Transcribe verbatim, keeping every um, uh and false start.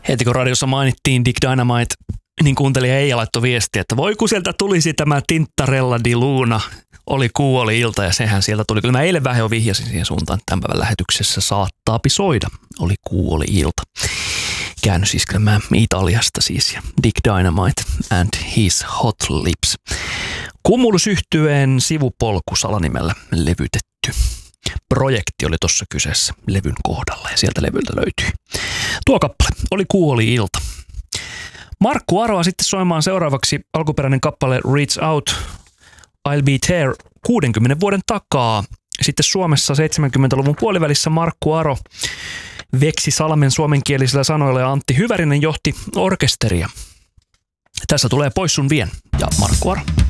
Heti kun radiossa mainittiin Dick Dynamite, niin kuuntelija Eija laittoi viestiä, että voi kun sieltä tulisi tämä Tintarella di Luna, oli kuu, oli ilta ja sehän sieltä tuli. Kyllä mä eilen vähän jo vihjasin siihen suuntaan, että tämän päivän lähetyksessä saattaa soida. Oli kuu, oli ilta. Käännös iskelmään Italiasta siis ja Dick Dynamite and his hot lips. Cumulus-yhtyeen sivupolku salanimellä levytetty projekti oli tuossa kyseessä levyn kohdalla ja sieltä levyltä löytyi. Tuo kappale oli kuu, oli ilta. Markku Aroa sitten soimaan seuraavaksi alkuperäinen kappale Reach Out, I'll Be There kuudenkymmenen vuoden takaa. Sitten Suomessa seitsemänkymmentäluvun puolivälissä Markku Aro veksi Salmen suomenkielisillä sanoilla ja Antti Hyvärinen johti orkesteria. Tässä tulee Pois sun vien ja Markku Aro.